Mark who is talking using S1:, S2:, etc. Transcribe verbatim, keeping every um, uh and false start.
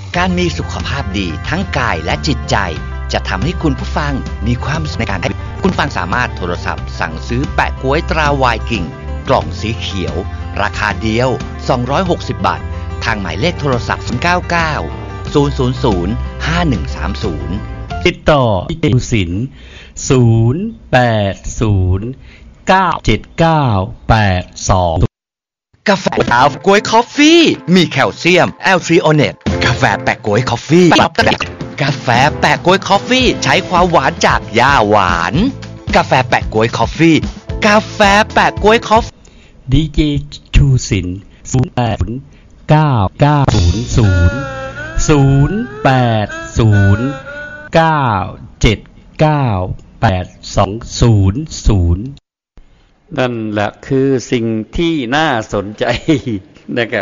S1: การมีสุขภาพดีทั้งกายและจิตใจจะทำให้คุณผู้ฟังมีความสุขในการให้คุณฟังสามารถโทรศัพท์สั่งซื้อแปะก๊วยตราวายกิ่งกล่องสีเขียวราคาเดียวสองร้อยหกสิบบาททางหมายเลขโทรศัพท์ศูนย์ เก้า เก้า ศูนย์ ศูนย์ ศูนย์ ห้า หนึ่ง สาม ศูนย์
S2: ติดต่อที่สินศูนย์ แปด ศูนย์ เก้า เจ็ด เก้า แปด สอง
S1: กาแฟดาวก๊วยคอฟฟี่มีแคลเซียมแอลทริโอเนตกาแฟแปะก๊วยคอฟฟี่กาแฟแปะก๊วยคอฟฟี่ใช้ความหวานจากหญ้าหวานกาแฟแปะก๊วยคอฟฟี่กาแฟแปะก๊วยคอฟฟี่
S2: ดีเจชูสินศูนย์ แปด เก้า เก้า ศูนย์ ศูนย์ ศูนย์ แปด ศูนย์ เก้า เจ็ด เก้า แปด สอง ศูนย์ ศูนย์นั่นแหละคือสิ่งที่น่าสนใจนะครับ